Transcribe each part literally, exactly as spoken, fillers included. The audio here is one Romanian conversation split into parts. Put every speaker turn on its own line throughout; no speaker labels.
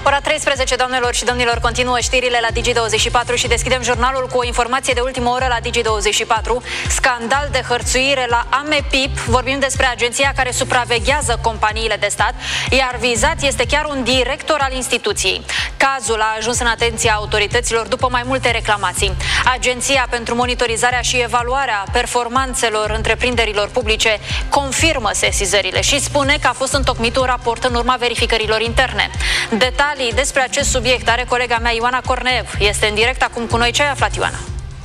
Ora treisprezece, doamnelor și domnilor, continuă știrile la Digi douăzeci și patru și deschidem jurnalul cu o informație de ultimă oră la Digi douăzeci și patru. Scandal de hărțuire la AMEPIP. Vorbim despre agenția care supraveghează companiile de stat, iar vizat este chiar un director al instituției. Cazul a ajuns în atenția autorităților după mai multe reclamații. Agenția pentru monitorizarea și evaluarea performanțelor întreprinderilor publice confirmă sesizările și spune că a fost întocmit un raport în urma verificărilor interne. Detalii despre acest subiect are colega mea Ioana Corneev. Este în direct acum cu noi. Ce ai aflat, Ioana?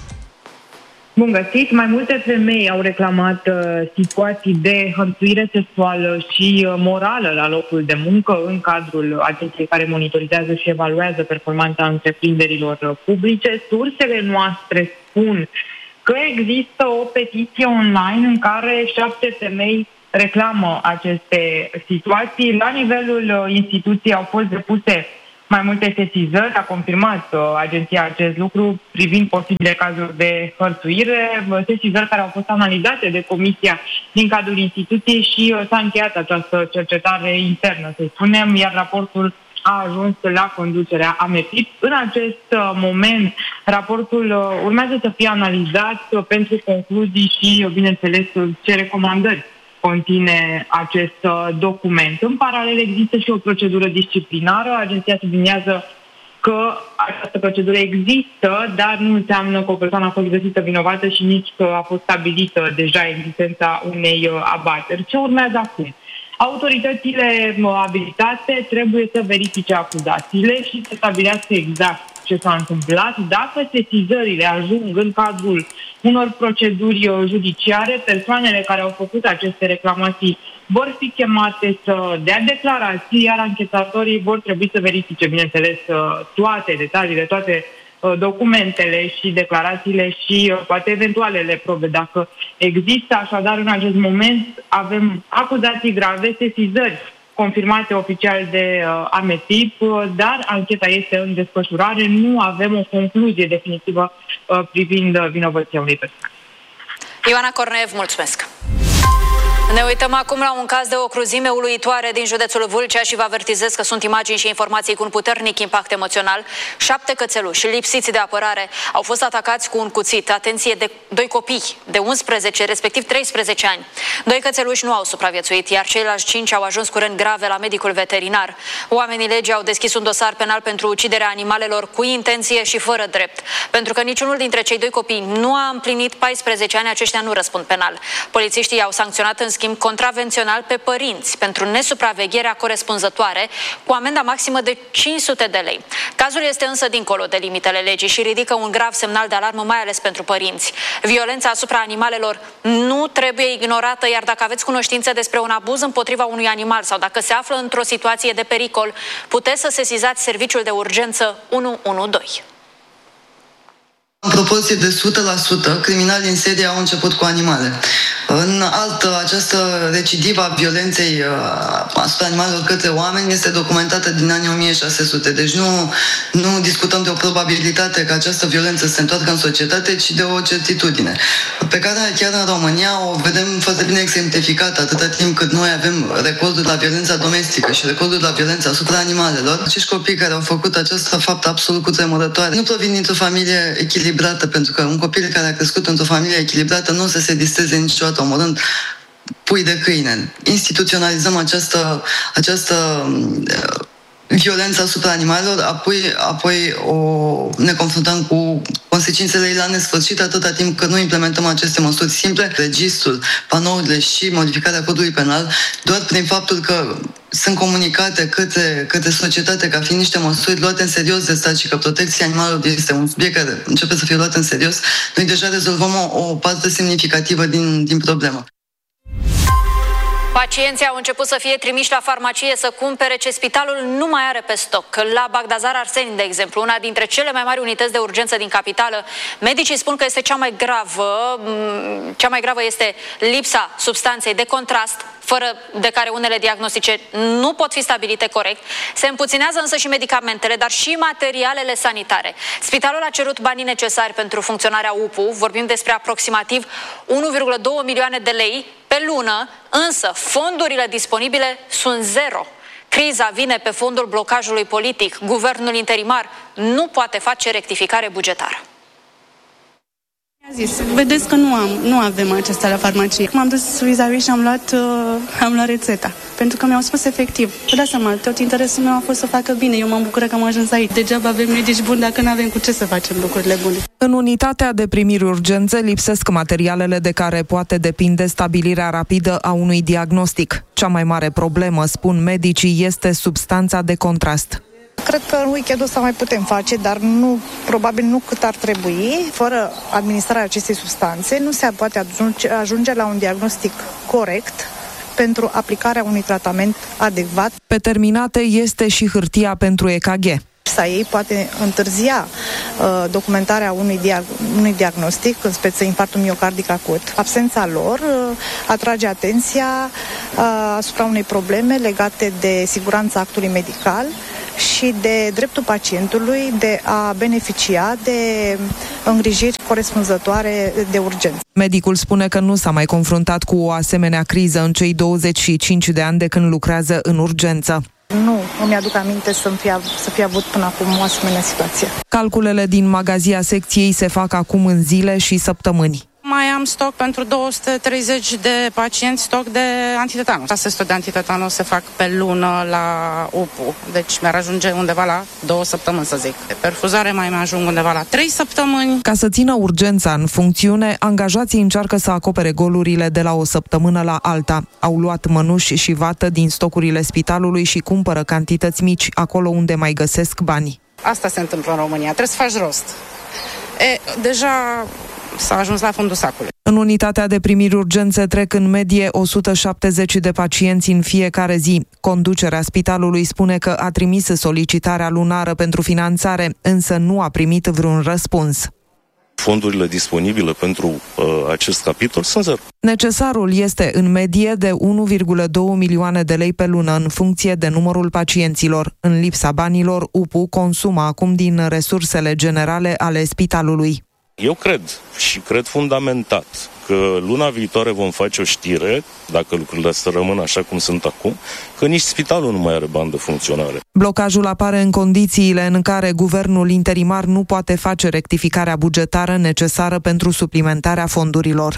Bun găsit! Mai multe femei au reclamat uh, situații de hărțuire sexuală și uh, morală la locul de muncă în cadrul agenției care monitorizează și evaluează performanța întreprinderilor uh, publice. Sursele noastre spun că există o petiție online în care șapte femei reclamă aceste situații. La nivelul uh, instituției au fost depuse mai multe sesizări, a confirmat uh, agenția acest lucru privind posibile cazuri de hărțuire, sesizări care au fost analizate de comisia din cadrul instituției și uh, s-a încheiat această cercetare internă, să spunem, iar raportul a ajuns la conducerea AMEPIP. În acest uh, moment, raportul uh, urmează să fie analizat uh, pentru concluzii și, uh, bineînțeles, uh, ce recomandări conține acest uh, document. În paralel există și o procedură disciplinară. Agenția subliniază că această procedură există, dar nu înseamnă că o persoană a fost găsită vinovată și nici că a fost stabilită deja existența unei uh, abateri. Ce urmează acum? Autoritățile uh, abilitate trebuie să verifice acuzațiile și să stabilească exact ce s-a întâmplat. Dacă sesizările ajung în cadrul unor proceduri judiciare, persoanele care au făcut aceste reclamații vor fi chemate să dea declarații, iar anchetatorii vor trebui să verifice, bineînțeles, toate detaliile, toate documentele și declarațiile și poate eventualele probe. Dacă există, așadar, în acest moment avem acuzații grave, sesizări confirmate oficial de uh, AMEPIP, uh, dar ancheta este în desfășurare. Nu avem o concluzie definitivă uh, privind uh, vinovăția unei persoane.
Ioana Corneev, mulțumesc! Ne uităm acum la un caz de o cruzime uluitoare din județul Vâlcea și vă avertizez că sunt imagini și informații cu un puternic impact emoțional. Șapte cățeluși lipsiți de apărare au fost atacați cu un cuțit. Atenție, de doi copii de unsprezece, respectiv treisprezece ani. Doi cățeluși nu au supraviețuit, iar ceilalți cinci au ajuns cu răni grave la medicul veterinar. Oamenii legii au deschis un dosar penal pentru uciderea animalelor cu intenție și fără drept. Pentru că niciunul dintre cei doi copii nu a împlinit paisprezece ani, aceștia nu răspund penal. Polițiștii au sancționat în schimb contravențional pe părinți pentru nesupravegherea corespunzătoare cu amenda maximă de cinci sute de lei. Cazul este însă dincolo de limitele legii și ridică un grav semnal de alarmă, mai ales pentru părinți. Violența asupra animalelor nu trebuie ignorată, iar dacă aveți cunoștințe despre un abuz împotriva unui animal sau dacă se află într-o situație de pericol, puteți să sesizați serviciul de urgență unu unu doi.
În proporție de o sută la sută, criminalii în serie au început cu animale. În altă, această recidivă a violenței asupra animalelor către oameni este documentată din anii o mie șase sute. Deci nu, nu discutăm de o probabilitate că această violență se întoarcă în societate, ci de o certitudine, pe care chiar în România o vedem foarte bine exemplificată atâta timp cât noi avem recorduri la violența domestică și recorduri la violența asupra animalelor. Acești copii care au făcut această faptă absolut cutremurătoare nu provin dintr-o familie echilibrată, pentru că un copil care a crescut într-o familie echilibrată nu o să se distreze niciodată omorând pui de câine. Instituționalizăm această, această uh, violență asupra animalelor, apoi, apoi o, ne confruntăm cu consecințele ei la nesfârșit atâta timp că nu implementăm aceste măsuri simple, registrul, panourile și modificarea codului penal, doar prin faptul că sunt comunicate către, către societate ca fiind niște măsuri luate în serios de stat și că protecția animalelor este un subiect care începe să fie luat în serios, noi deja rezolvăm o, o parte semnificativă din, din problemă.
Pacienții au început să fie trimiși la farmacie să cumpere ce spitalul nu mai are pe stoc. La Bagdazar Arseni, de exemplu, una dintre cele mai mari unități de urgență din capitală, medicii spun că este cea mai gravă, cea mai gravă este lipsa substanței de contrast, fără de care unele diagnostice nu pot fi stabilite corect. Se împuținează însă și medicamentele, dar și materialele sanitare. Spitalul a cerut banii necesari pentru funcționarea U P U, vorbim despre aproximativ unu virgulă doi milioane de lei pe lună, însă fondurile disponibile sunt zero. Criza vine pe fondul blocajului politic. Guvernul interimar nu poate face rectificare bugetară.
A zis, vedeți că nu am, nu avem acestea la farmacie. M-am dus vis-a-vis și am luat, uh, am luat rețeta. Pentru că mi-au spus efectiv. Vă dați seama, tot interesul meu a fost să facă bine. Eu m-am bucurat că am ajuns aici. Degeaba avem medici buni dacă nu avem cu ce să facem lucrurile bune.
În unitatea de primiri urgențe lipsesc materialele de care poate depinde stabilirea rapidă a unui diagnostic. Cea mai mare problemă, spun medicii, este substanța de contrast.
Cred că în weekendul ăsta mai putem face, dar nu, probabil nu cât ar trebui. Fără administrarea acestei substanțe nu se poate ajunge, ajunge la un diagnostic corect pentru aplicarea unui tratament adecvat.
Pe terminate este și hârtia pentru E K G.
Sa ei poate întârzia uh, documentarea unui, diag- unui diagnostic, în speță infarctul miocardic acut. Absența lor uh, atrage atenția uh, asupra unei probleme legate de siguranța actului medical și de dreptul pacientului de a beneficia de îngrijiri corespunzătoare de urgență.
Medicul spune că nu s-a mai confruntat cu o asemenea criză în cei douăzeci și cinci de ani de când lucrează în urgență.
Nu îmi aduc aminte să fi, să fi avut până acum o asemenea situație.
Calculele din magazia secției se fac acum în zile și săptămâni.
Mai am stoc pentru două sute treizeci de pacienți, stoc de antitetanos. șase sute de antitetanos se fac pe lună la U P U, deci mi-ar ajunge undeva la două săptămâni, să zic. De perfuzare mai mai ajung undeva la trei săptămâni.
Ca să țină urgența în funcțiune, angajații încearcă să acopere golurile de la o săptămână la alta. Au luat mănuși și vată din stocurile spitalului și cumpără cantități mici acolo unde mai găsesc bani.
Asta se întâmplă în România, trebuie să faci rost. E, deja s-a ajuns la fundul sacului.
În unitatea de primiri urgențe trec în medie o sută șaptezeci de pacienți în fiecare zi. Conducerea spitalului spune că a trimis solicitarea lunară pentru finanțare, însă nu a primit vreun răspuns.
Fondurile disponibile pentru uh, acest capitol sunt zero.
Necesarul este în medie de unu virgulă doi milioane de lei pe lună în funcție de numărul pacienților. În lipsa banilor, U P U consumă acum din resursele generale ale spitalului.
Eu cred și cred fundamentat că luna viitoare vom face o știre, dacă lucrurile să rămână așa cum sunt acum, că nici spitalul nu mai are bani de funcționare.
Blocajul apare în condițiile în care guvernul interimar nu poate face rectificarea bugetară necesară pentru suplimentarea fondurilor.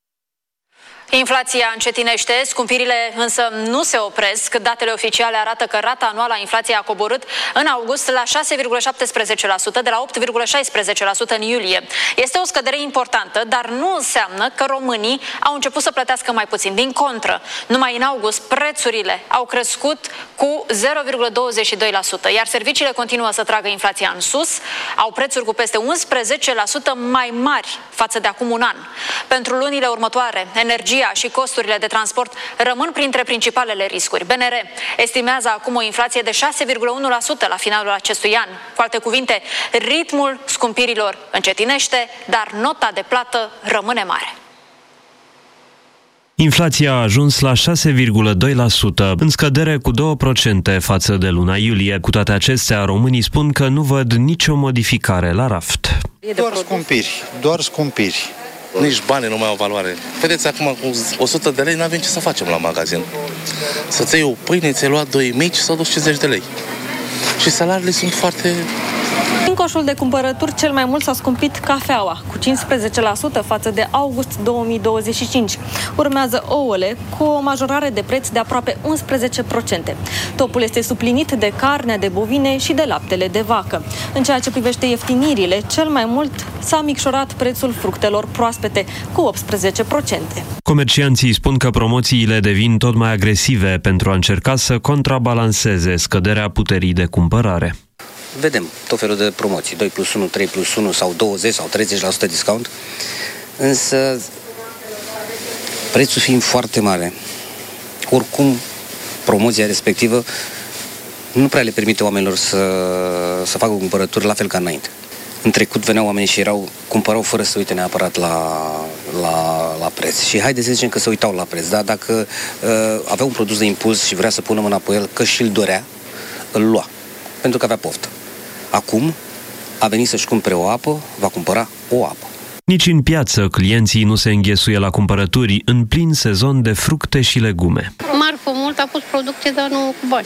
Inflația încetinește, scumpirile însă nu se opresc. Datele oficiale arată că rata anuală a inflației a coborât în august la șase virgulă șaptesprezece la sută, de la opt virgulă șaisprezece la sută în iulie. Este o scădere importantă, dar nu înseamnă că românii au început să plătească mai puțin. Din contră, numai în august prețurile au crescut cu zero virgulă douăzeci și doi la sută, iar serviciile continuă să tragă inflația în sus, au prețuri cu peste unsprezece la sută mai mari față de acum un an. Pentru lunile următoare, energia și costurile de transport rămân printre principalele riscuri. B N R estimează acum o inflație de șase virgulă unu la sută la finalul acestui an. Cu alte cuvinte, ritmul scumpirilor încetinește, dar nota de plată rămâne mare.
Inflația a ajuns la șase virgulă doi la sută, în scădere cu două la sută față de luna iulie. Cu toate acestea, românii spun că nu văd nicio modificare la raft.
Doar scumpiri, doar scumpiri.
Nici banii nu mai au valoare. Vedeți, acum cu o sută de lei n-avem ce să facem la magazin. Să-ți iei o pâine, ți-ai luat doi mici, s-au dus cincizeci de lei. Și salariile sunt foarte...
În coșul de cumpărături, cel mai mult s-a scumpit cafeaua, cu cincisprezece la sută față de august două mii douăzeci și cinci. Urmează ouăle, cu o majorare de preț de aproape unsprezece la sută. Topul este suplinit de carnea de bovine și de laptele de vacă. În ceea ce privește ieftinirile, cel mai mult s-a micșorat prețul fructelor proaspete, cu optsprezece la sută.
Comercianții spun că promoțiile devin tot mai agresive pentru a încerca să contrabalanceze scăderea puterii de cumpărare.
Vedem tot felul de promoții, doi plus unu, trei plus unu sau douăzeci sau treizeci la sută discount, însă prețul fiind foarte mare, oricum promoția respectivă nu prea le permite oamenilor să, să facă cumpărături la fel ca înainte. În trecut veneau oamenii și erau, cumpărau fără să uite neapărat la, la, la preț. Și haideți să zicem că se uitau la preț, dar dacă uh, avea un produs de impuls și vrea să pună mâna pe el, că și-l dorea, îl lua, pentru că avea poftă. Acum a venit să-și cumpere o apă, va cumpăra o apă.
Nici în piață clienții nu se înghesuie la cumpărături în plin sezon de fructe și legume.
Marfă mult, a pus producție, dar nu cu bani.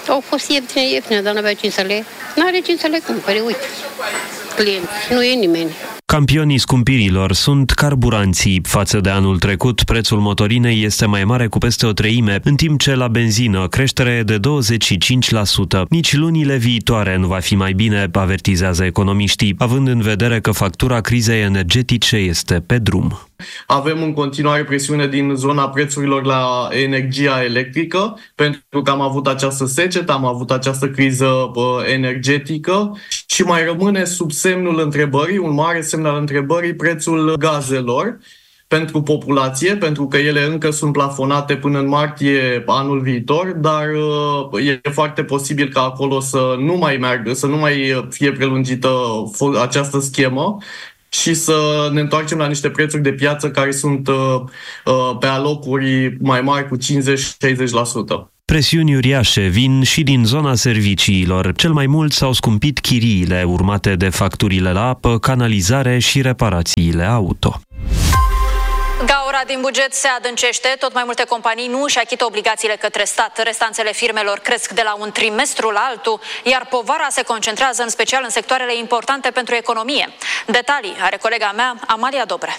Au fost ieftine, ieftine, dar n-avea cinci să le... N-are cinci să le cumpere, uite. Clienți, nu e nimeni.
Campionii scumpirilor sunt carburanții. Față de anul trecut, prețul motorinei este mai mare cu peste o treime, în timp ce la benzină creștere de douăzeci și cinci la sută. Nici lunile viitoare nu va fi mai bine, avertizează economiștii, având în vedere că factura crizei energetice este pe drum.
Avem în continuare presiune din zona prețurilor la energia electrică, pentru că am avut această secetă, am avut această criză energetică și mai rămâne sub semnul întrebării, un mare semn al întrebării, prețul gazelor pentru populație, pentru că ele încă sunt plafonate până în martie anul viitor, dar e foarte posibil ca acolo să nu mai meargă, să nu mai fie prelungită această schemă și să ne întoarcem la niște prețuri de piață care sunt pe alocuri mai mari cu cincizeci-șaizeci la sută.
Presiuni uriașe vin și din zona serviciilor. Cel mai mult s-au scumpit chiriile, urmate de facturile la apă, canalizare și reparațiile auto.
Gaura din buget se adâncește, tot mai multe companii nu își achită obligațiile către stat. Restanțele firmelor cresc de la un trimestru la altul, iar povara se concentrează în special în sectoarele importante pentru economie. Detalii are colega mea, Amalia Dobre.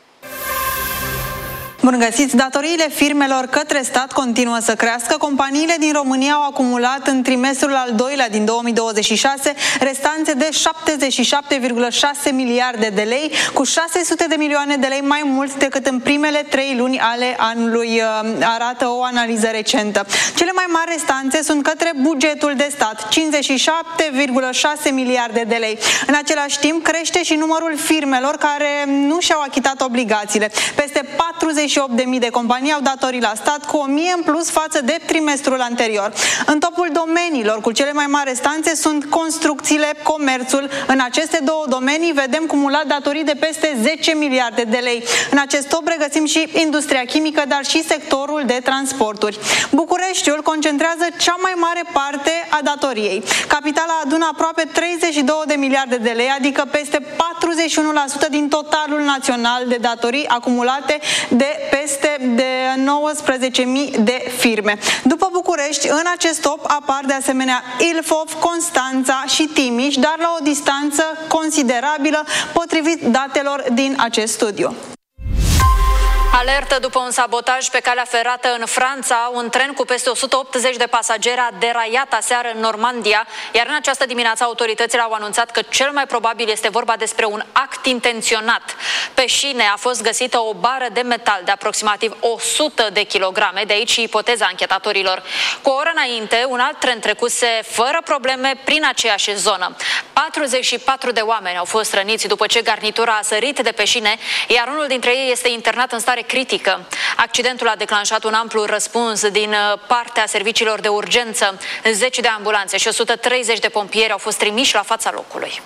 Bun găsiți! Datoriile firmelor către stat continuă să crească. Companiile din România au acumulat în trimestrul al doilea din două mii douăzeci și șase restanțe de șaptezeci și șapte virgulă șase miliarde de lei, cu șase sute de milioane de lei mai mult decât în primele trei luni ale anului, arată o analiză recentă. Cele mai mari restanțe sunt către bugetul de stat, cincizeci și șapte virgulă șase miliarde de lei. În același timp, crește și numărul firmelor care nu și-au achitat obligațiile. Peste patruzeci și opt de mii de companii au datorii la stat, cu o mie în plus față de trimestrul anterior. În topul domeniilor cu cele mai mari restanțe sunt construcțiile, comerțul. În aceste două domenii vedem cumulat datorii de peste zece miliarde de lei. În acest top regăsim și industria chimică, dar și sectorul de transporturi. Bucureștiul concentrează cea mai mare parte a datoriei. Capitala adună aproape treizeci și două de miliarde de lei, adică peste patruzeci și unu la sută din totalul național de datorii acumulate de peste de nouăsprezece mii de firme. După București, în acest top apar de asemenea Ilfov, Constanța și Timiș, dar la o distanță considerabilă potrivit datelor din acest studiu.
Alertă după un sabotaj pe calea ferată în Franța. Un tren cu peste o sută optzeci de pasageri a deraiat aseară în Normandia, iar în această dimineață autoritățile au anunțat că cel mai probabil este vorba despre un act intenționat. Pe șine a fost găsită o bară de metal de aproximativ o sută de kilograme, de aici și ipoteza anchetatorilor. Cu o oră înainte, un alt tren trecuse fără probleme prin aceeași zonă. patruzeci și patru de oameni au fost răniți după ce garnitura a sărit de pe șine, iar unul dintre ei este internat în stare critică. Accidentul a declanșat un amplu răspuns din partea serviciilor de urgență. Zeci de ambulanțe și o sută treizeci de pompieri au fost trimiși la fața locului.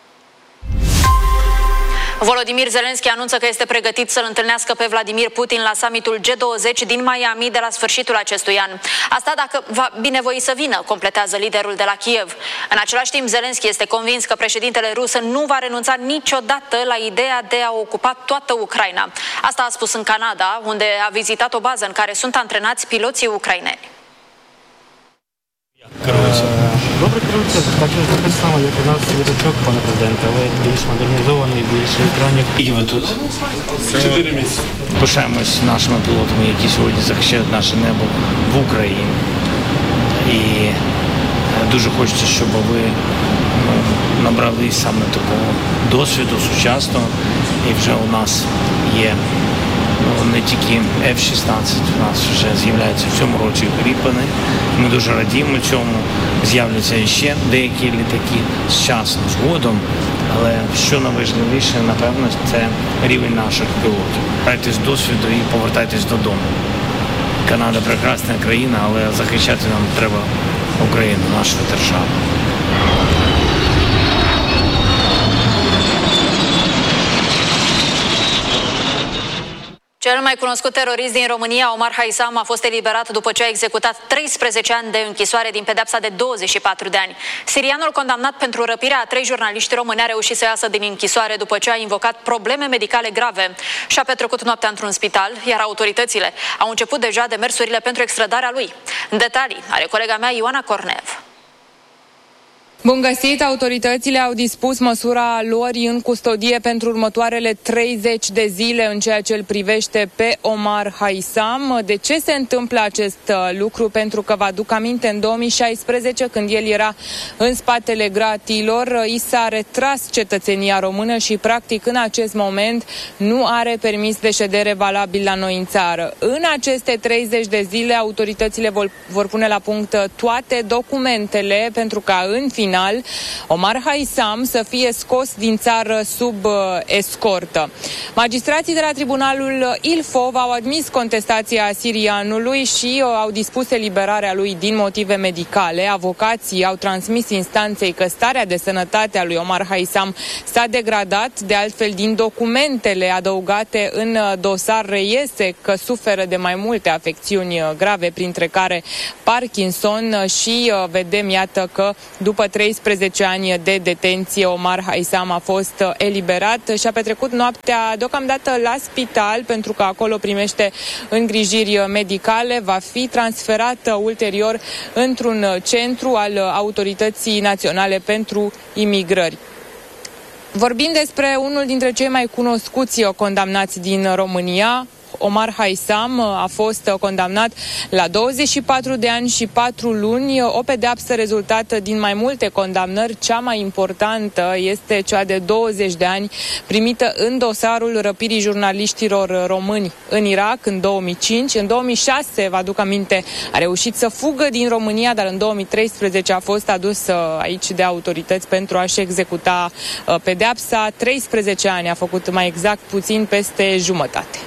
Volodymyr Zelensky anunță că este pregătit să-l întâlnească pe Vladimir Putin la summitul G douăzeci din Miami de la sfârșitul acestui an. Asta dacă va binevoi să vină, completează liderul de la Kiev. În același timp, Zelensky este convins că președintele rus nu va renunța niciodată la ideea de a ocupa toată Ucraina. Asta a spus în Canada, unde a vizitat o bază în care sunt antrenați piloții ucraineni.
Добре керується, також таке саме, як у нас літачок, пане президенте, але більш модернізований, більш екранів. І ви тут? Чотири місяці. Пишаємось нашими пілотами, які сьогодні захищають наше небо в Україні. І дуже хочеться, щоб ви набрали саме такого досвіду сучасного. І вже у нас є не тільки еф шістнадцять, у нас вже з'являються в цьому році Гріпени. Ми дуже радіємо цьому. З'являться ще деякі літаки з часом, згодом. Але що найважливіше, напевно, це рівень наших пілотів. Грайтесь досвіду і повертайтесь додому. Канада – прекрасна країна, але захищати нам треба Україну, нашу державу.
Cel Cel mai cunoscut terorist din România, Omar Haisam, a fost eliberat după ce a executat treisprezece ani de închisoare din pedepsa de douăzeci și patru de ani. Sirianul condamnat pentru răpirea a trei jurnaliști români a reușit să iasă din închisoare după ce a invocat probleme medicale grave. Și-a petrecut noaptea într-un spital, iar autoritățile au început deja demersurile pentru extradarea lui. În detalii are colega mea Ioana Cornev.
Bun găsit! Autoritățile au dispus măsura luării în custodie pentru următoarele treizeci de zile în ceea ce îl privește pe Omar Haisam. De ce se întâmplă acest lucru? Pentru că vă aduc aminte, în două mii șaisprezece, când el era în spatele gratiilor, i s-a retras cetățenia română și practic în acest moment nu are permis de ședere valabil la noi în țară. În aceste treizeci de zile autoritățile vor, vor pune la punct toate documentele pentru ca în final Omar Haisam să fie scos din țară sub uh, escortă. Magistrații de la Tribunalul Ilfov au admis contestația sirianului și uh, au dispus eliberarea lui din motive medicale. Avocații au transmis instanței că starea de sănătate a lui Omar Haisam s-a degradat. De altfel, din documentele adăugate în uh, dosar reiese că suferă de mai multe afecțiuni uh, grave, printre care Parkinson uh, și uh, vedem, iată, că după treisprezece ani de detenție, Omar Haisam a fost eliberat și a petrecut noaptea deocamdată la spital pentru că acolo primește îngrijiri medicale. Va fi transferat ulterior într-un centru al Autorității Naționale pentru Imigrări. Vorbim despre unul dintre cei mai cunoscuți condamnați din România. Omar Haisam a fost condamnat la douăzeci și patru de ani și patru luni, o pedeapsă rezultată din mai multe condamnări. Cea mai importantă este cea de douăzeci de ani primită în dosarul răpirii jurnaliștilor români în Irak în două mii cinci. În două mii șase, vă aduc aminte, a reușit să fugă din România, dar în două mii treisprezece a fost adus aici de autorități pentru a-și executa pedeapsa. treisprezece ani a făcut, mai exact, puțin peste jumătate.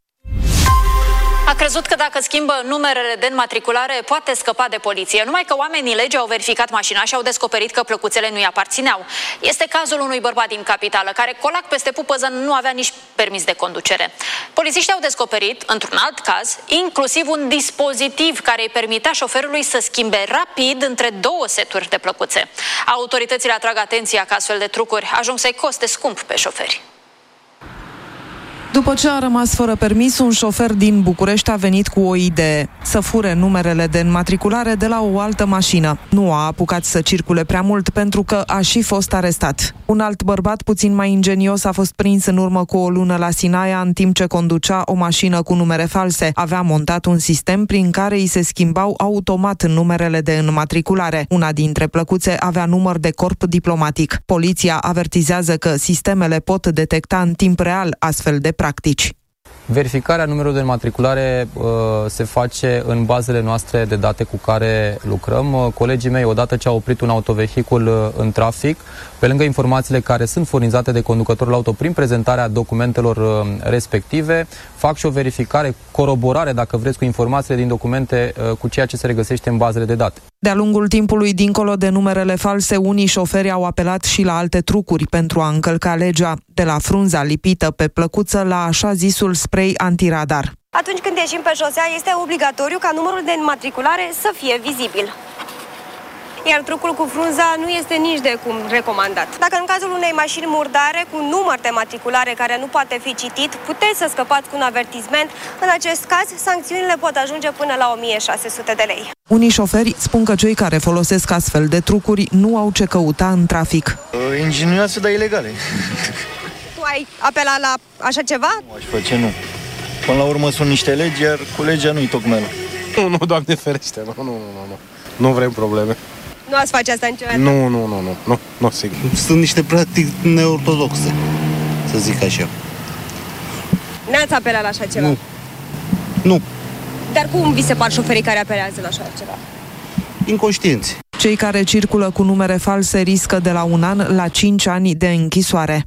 A crezut că dacă schimbă numerele de înmatriculare poate scăpa de poliție, numai că oamenii legii au verificat mașina și au descoperit că plăcuțele nu-i aparțineau. Este cazul unui bărbat din capitală care, colac peste pupăză, nu avea nici permis de conducere. Polițiștii au descoperit, într-un alt caz, inclusiv un dispozitiv care îi permitea șoferului să schimbe rapid între două seturi de plăcuțe. Autoritățile atrag atenția că astfel de trucuri ajung să-i coste scump pe șoferi.
După ce a rămas fără permis, un șofer din București a venit cu o idee: să fure numerele de înmatriculare de la o altă mașină. Nu a apucat să circule prea mult pentru că a și fost arestat. Un alt bărbat puțin mai ingenios a fost prins în urmă cu o lună la Sinaia în timp ce conducea o mașină cu numere false. Avea montat un sistem prin care îi se schimbau automat numerele de înmatriculare. Una dintre plăcuțe avea număr de corp diplomatic. Poliția avertizează că sistemele pot detecta în timp real astfel de practici.
Verificarea numerului de înmatriculare uh, se face în bazele noastre de date cu care lucrăm. Uh, colegii mei, odată ce au oprit un autovehicul uh, în trafic, pe lângă informațiile care sunt furnizate de conducătorul auto prin prezentarea documentelor uh, respective, fac și o verificare, coroborare, dacă vreți, cu informațiile din documente uh, cu ceea ce se regăsește în bazele de date.
De-a lungul timpului, dincolo de numerele false, unii șoferi au apelat și la alte trucuri pentru a încălca legea, de la frunza lipită pe plăcuță la așa zisul spray antiradar.
Atunci când ieșim pe șosea, este obligatoriu ca numărul de înmatriculare să fie vizibil. Iar trucul cu frunza nu este nici de cum recomandat. Dacă în cazul unei mașini murdare cu număr de matriculare care nu poate fi citit, puteți să scăpați cu un avertisment. În acest caz, sancțiunile pot ajunge până la o mie șase sute de lei.
Unii șoferi spun că cei care folosesc astfel de trucuri nu au ce căuta în trafic.
Ingenioase, dar ilegale.
Tu ai apelat la așa ceva?
Nu aș face, nu. Până la urmă sunt niște legi, iar cu legea nu-i tocmeală.
Nu, nu, Doamne ferește, nu, nu, nu, nu. Nu vrem probleme.
Nu ați face asta niciodată?
Nu, nu, nu, nu, nu, nu, sigur.
Sunt niște practici neortodoxe, să zic așa.
N-ați apelat la așa ceva?
Nu. Nu.
Dar cum vi se par șoferii care apelează la așa ceva?
Inconștienți.
Cei care circulă cu numere false riscă de la un an la cinci ani de închisoare.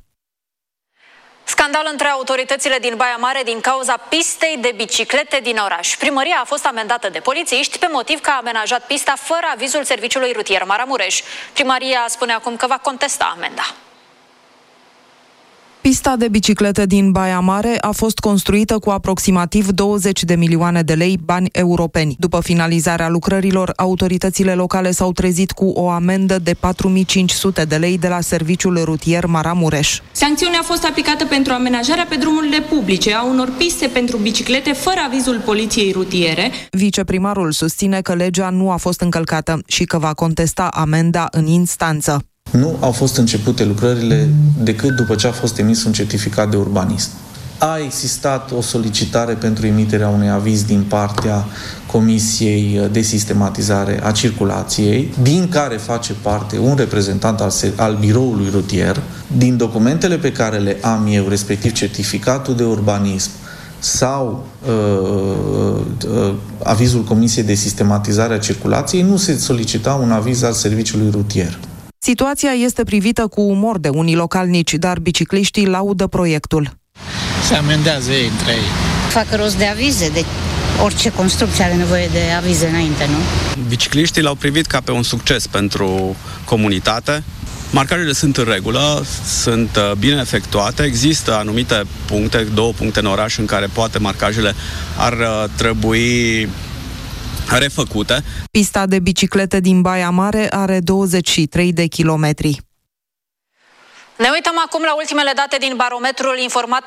Scandal între autoritățile din Baia Mare din cauza pistei de biciclete din oraș. Primăria a fost amendată de polițiști pe motiv că a amenajat pista fără avizul Serviciului Rutier Maramureș. Primăria spune acum că va contesta amenda.
Pista de biciclete din Baia Mare a fost construită cu aproximativ douăzeci de milioane de lei bani europeni. După finalizarea lucrărilor, autoritățile locale s-au trezit cu o amendă de patru mii cinci sute de lei de la serviciul rutier Maramureș.
Sancțiunea a fost aplicată pentru amenajarea pe drumurile publice a unor piste pentru biciclete fără avizul poliției rutiere.
Viceprimarul susține că legea nu a fost încălcată și că va contesta amenda în instanță.
Nu au fost începute lucrările decât după ce a fost emis un certificat de urbanism. A existat o solicitare pentru emiterea unui aviz din partea Comisiei de Sistematizare a Circulației, din care face parte un reprezentant al, al biroului rutier. Din documentele pe care le am eu, respectiv certificatul de urbanism sau uh, uh, avizul Comisiei de Sistematizare a Circulației, nu se solicita un aviz al serviciului rutier.
Situația este privită cu umor de unii localnici, dar bicicliștii laudă proiectul.
Se amendează ei între ei.
Fac rost de avize, de orice construcție are nevoie de avize înainte, nu?
Bicicliștii l-au privit ca pe un succes pentru comunitate. Marcajele sunt în regulă, sunt bine efectuate. Există anumite puncte, două puncte în oraș în care poate marcajele ar trebui refăcute.
Pista de biciclete din Baia Mare are douăzeci și trei de kilometri.
Ne uităm acum la ultimele date din barometrul informat